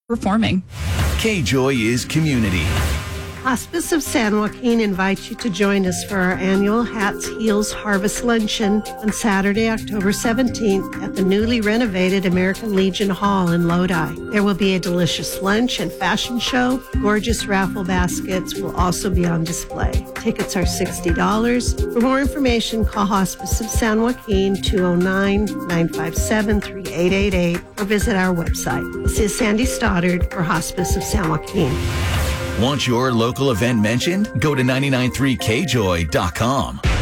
performing. K-Joy is community. Hospice of San Joaquin invites you to join us for our annual Hats Heels Harvest Luncheon on Saturday, October 17th at the newly renovated American Legion Hall in Lodi. There will be a delicious lunch and fashion show. Gorgeous raffle baskets will also be on display. Tickets are $60. For more information, call Hospice of San Joaquin 209-957-3888 or visit our website. This is Sandy Stoddard for Hospice of San Joaquin. Want your local event mentioned? Go to 993kjoy.com.